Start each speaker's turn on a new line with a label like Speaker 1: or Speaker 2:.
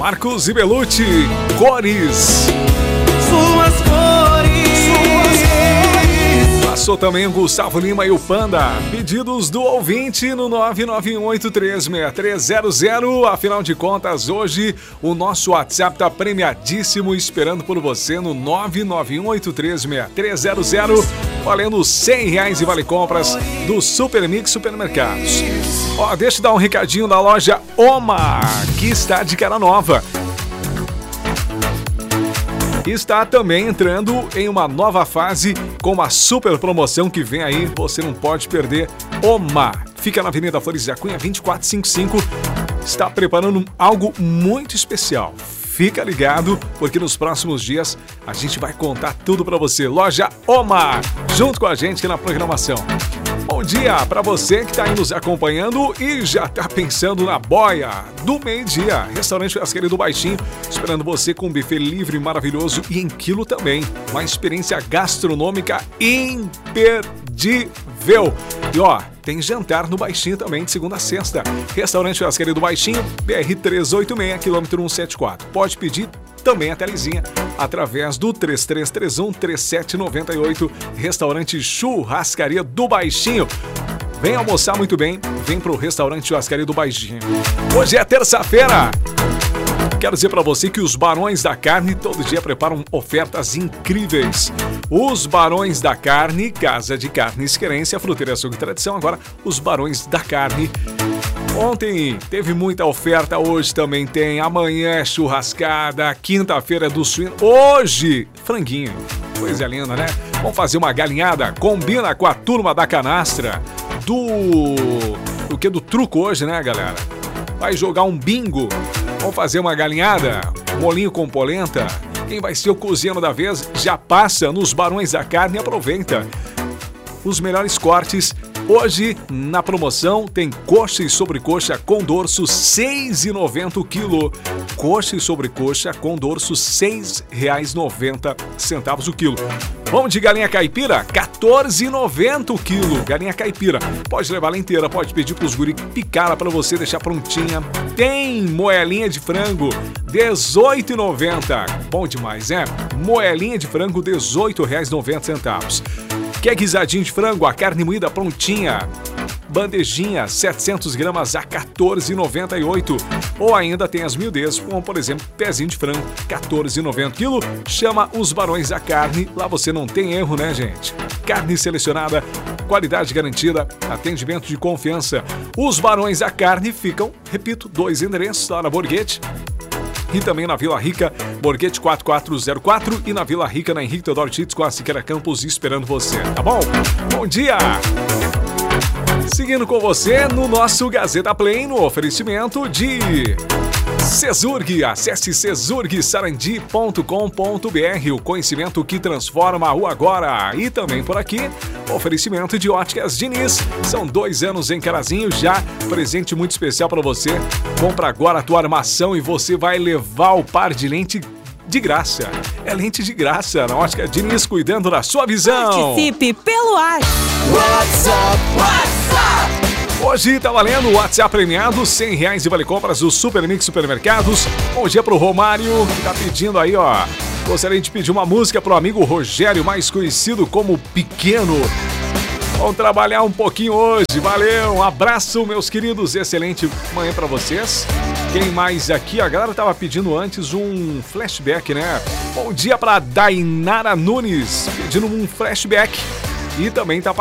Speaker 1: Marcos e Belucci, Cores.
Speaker 2: Suas cores.
Speaker 1: Passou também o Gustavo Lima e o Panda. Pedidos do ouvinte no 991836300. Afinal de contas, hoje o nosso WhatsApp tá premiadíssimo, esperando por você no 991836300, valendo R$100 e vale compras do Super Mix Supermercados. Ó, deixa eu dar um recadinho da loja Oma, que está de cara nova. Está também entrando em uma nova fase com uma super promoção que vem aí, você não pode perder. Oma fica na Avenida Flores da Cunha 2455, está preparando algo muito especial. Fica ligado, porque nos próximos dias a gente vai contar tudo para você. Loja Oma, junto com a gente aqui na programação. Bom dia para você que está aí nos acompanhando e já está pensando na boia do meio-dia. Restaurante Churrascaria do Baixinho, esperando você com um buffet livre maravilhoso e em quilo também. Uma experiência gastronômica imperdível. E ó, tem jantar no Baixinho também, de segunda a sexta. Restaurante Churrascaria do Baixinho, BR 386, quilômetro 174. Pode pedir também a telezinha através do 3331-3798. Restaurante Churrascaria do Baixinho. Vem almoçar muito bem, vem pro Restaurante Churrascaria do Baixinho. Hoje é terça-feira. Quero dizer para você que os Barões da Carne todo dia preparam ofertas incríveis. Os Barões da Carne, Casa de Carnes Querência, Fruteira Açougue e Tradição. Agora, os Barões da Carne. Ontem teve muita oferta, hoje também tem. Amanhã é churrascada, quinta-feira é do suíno. Hoje, franguinho. Coisa linda, né? Vamos fazer uma galinhada? Combina com a turma da canastra do truco hoje, né, galera? Vai jogar um bingo. Vamos fazer uma galinhada? Molinho com polenta? Quem vai ser o cozinheiro da vez já passa nos Barões da Carne e aproveita. Os melhores cortes. Hoje, na promoção, tem coxa e sobrecoxa com dorso R$ 6,90 o quilo. Coxa e sobrecoxa com dorso R$ 6,90 o quilo. Vamos de galinha caipira? R$ 14,90 o quilo. Galinha caipira. Pode levar ela inteira, pode pedir para os guri picar para você deixar prontinha. Tem moelinha de frango, R$ 18,90. Bom demais, né? Moelinha de frango, R$ 18,90. Quer guisadinho de frango? A carne moída prontinha. Bandejinha, 700 gramas a R$ 14,98. Ou ainda tem as miudezas, como por exemplo, pezinho de frango, R$ 14,90 quilo. Chama os Barões da Carne. Lá você não tem erro, né, gente? Carne selecionada, qualidade garantida, atendimento de confiança. Os Barões da Carne ficam, repito, 2 endereços lá na Borghetti. E também na Vila Rica, Borghetti 4404 e na Vila Rica, na Henrique Teodoro Tits com a Siqueira Campos esperando você, tá bom? Bom dia! Seguindo com você no nosso Gazeta Play, no oferecimento de Cesurg. Acesse cesurgsarandi.com.br, o conhecimento que transforma o agora. E também por aqui, oferecimento de Óticas Diniz. São 2 anos em Carazinho já, presente muito especial para você. Compra agora a tua armação e você vai levar o par de lente de graça. É lente de graça na Ótica Diniz, cuidando da sua visão.
Speaker 3: Participe pelo
Speaker 2: WhatsApp.
Speaker 1: Hoje tá valendo o WhatsApp premiado, R$100 e vale compras do Super Mix Supermercados. Bom dia pro Romário, que tá pedindo aí, ó. Gostaria de pedir uma música pro amigo Rogério, mais conhecido como Pequeno. Vamos trabalhar um pouquinho hoje, valeu, um abraço, meus queridos, excelente manhã pra vocês. Quem mais aqui? A galera tava pedindo antes um flashback, né? Bom dia pra Dainara Nunes, pedindo um flashback. E também tá